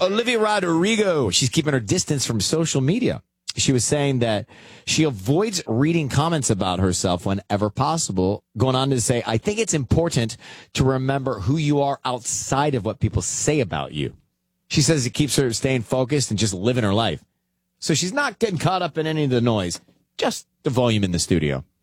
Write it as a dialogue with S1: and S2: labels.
S1: Olivia Rodrigo, she's keeping her distance from social media. She was saying that she avoids reading comments about herself whenever possible, going on to say, I think it's important to remember who you are outside of what people say about you. She says it keeps her staying focused and just living her life. So she's not getting caught up in any of the noise, just the volume in the studio.